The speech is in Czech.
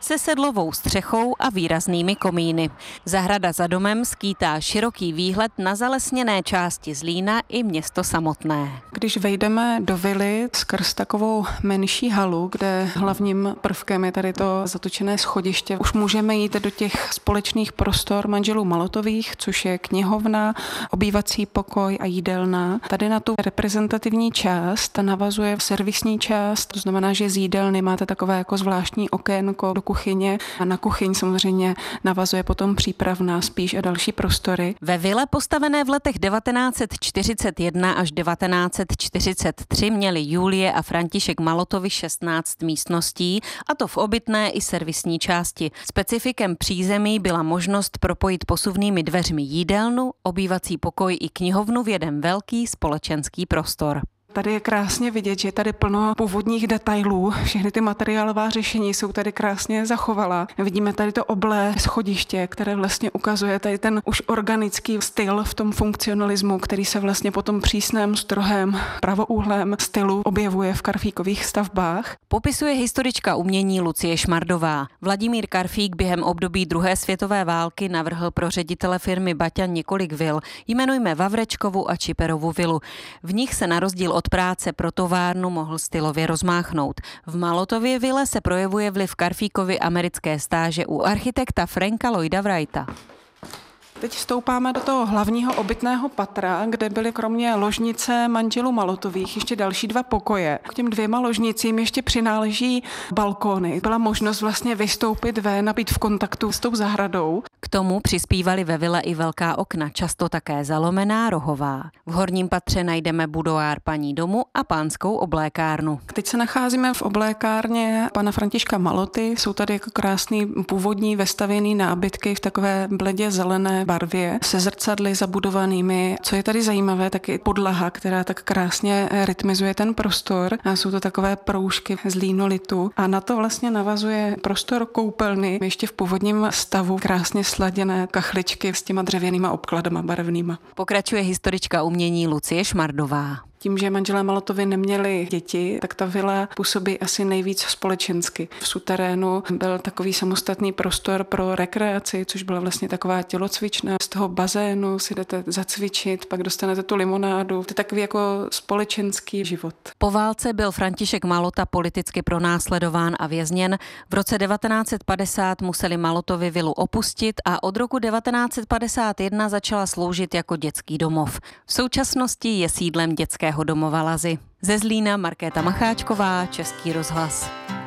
se sedlovou střechou a výraznými komíny. Zahrada za domem skýtá široký výhled na zalesněné části Zlína i město samotné. Když vejdeme do vily skrz takovou menší halu, kde hlavním prvkem je tady to zatočené schodiště, už můžeme jít do těch společných prostor manželů Malotových, což je knihovna, obývací pokoj a jídelna. Tady na tu reprezentativní část navazuje servisní část, to znamená, že z jídelny máte takové jako zvláštní okénko do kuchyně a na kuchyň samozřejmě navazuje potom přípravná spíš a další prostory. Ve vile postavené v letech 1941 až 1943 měli Julie a František Malotovi 16 místností, a to v obytné i servisní části. Specifikem přízemí byla možnost propojit posuvnými dveřmi jídelnu, obývací pokoj i knihovnu v jeden velký společenský prostor. Tady je krásně vidět, že je tady plno původních detailů. Všechny ty materiálová řešení jsou tady krásně zachovala. Vidíme tady to oblé schodiště, které vlastně ukazuje tady ten už organický styl v tom funkcionalismu, který se vlastně po tom přísném, strohém, pravoúhlém stylu objevuje v Karfíkových stavbách. Popisuje historička umění Lucie Šmardová. Vladimír Karfík během období druhé světové války navrhl pro ředitele firmy Baťa několik vil. Jmenujme Vavrečkovu a Čiperovu vilu. V nich se na rozdíl od práce pro továrnu mohl stylově rozmáchnout. V Malotově vile se projevuje vliv Karfíkovy americké stáže u architekta Franka Lloyda Wrighta. Teď vstoupáme do toho hlavního obytného patra, kde byly kromě ložnice manželů Malotových ještě další 2 pokoje. K těm 2 ložnicím ještě přináleží balkóny. Byla možnost vlastně vystoupit ven a být v kontaktu s tou zahradou. K tomu přispívaly ve vile i velká okna, často také zalomená rohová. V horním patře najdeme budoár paní domu a pánskou oblékárnu. Teď se nacházíme v oblékárně pana Františka Maloty. Jsou tady jako krásný původní vestavěný nábytky v takové bledě zelené barvě se zrcadly zabudovanými. Co je tady zajímavé, tak je podlaha, která tak krásně rytmizuje ten prostor. A jsou to takové proužky z línolitu a na to vlastně navazuje prostor koupelny, ještě v původním stavu, krásně sladěné kachličky s těma dřevěnýma obkladama barevnýma. Pokračuje historička umění Lucie Šmardová. Tím, že manželé Malotovi neměli děti, tak ta vila působí asi nejvíc společensky. V suterénu byl takový samostatný prostor pro rekreaci, což byla vlastně taková tělocvična. Z toho bazénu si jdete zacvičit, pak dostanete tu limonádu. To je takový jako společenský život. Po válce byl František Malota politicky pronásledován a vězněn. V roce 1950 museli Malotovi vilu opustit a od roku 1951 začala sloužit jako dětský domov. V současnosti je sídlem dětského domova Lazy. Ze Zlína Markéta Macháčková, Český rozhlas.